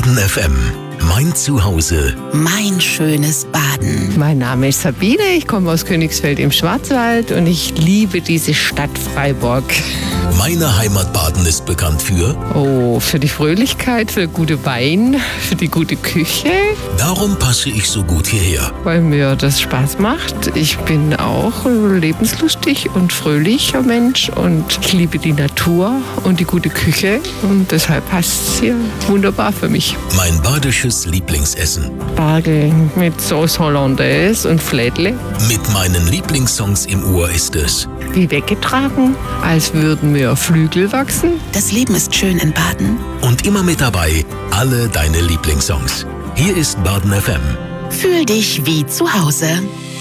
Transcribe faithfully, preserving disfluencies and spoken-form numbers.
Baden F M, mein Zuhause. Mein schönes Baden. Mein Name ist Sabine, ich komme aus Königsfeld im Schwarzwald und ich liebe diese Stadt Freiburg. Meine Heimat Baden ist bekannt für... Oh, für die Fröhlichkeit, für gute Wein, für die gute Küche. Darum passe ich so gut hierher. Weil mir das Spaß macht. Ich bin auch lebenslustig und fröhlicher Mensch und ich liebe die Natur und die gute Küche und deshalb passt es hier wunderbar für mich. Mein badisches Lieblingsessen. Spargel mit Sauce Hollandaise und Flädle. Mit meinen Lieblingssongs im Ohr ist es... Wie weggetragen, als würden mir Flügel wachsen. Das Leben ist schön in Baden. Und immer mit dabei alle deine Lieblingssongs. Hier ist Baden F M. Fühl dich wie zu Hause.